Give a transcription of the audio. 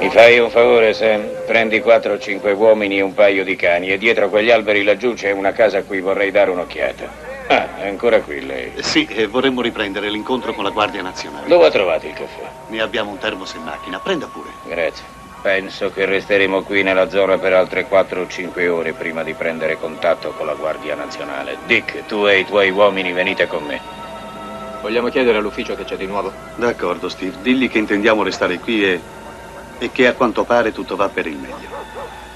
Mi fai un favore, Sam? Prendi 4 o 5 uomini e un paio di cani e dietro a quegli alberi laggiù c'è una casa a cui vorrei dare un'occhiata. Ah, è ancora qui lei? Sì, e vorremmo riprendere l'incontro con la Guardia Nazionale. Dove ha trovato il caffè? Ne abbiamo un termos in macchina, prenda pure. Grazie. Penso che resteremo qui nella zona per altre 4 o 5 ore prima di prendere contatto con la Guardia Nazionale. Dick, tu e i tuoi uomini venite con me. Vogliamo chiedere all'ufficio che c'è di nuovo? D'accordo, Steve. Digli che intendiamo restare qui e che a quanto pare tutto va per il meglio.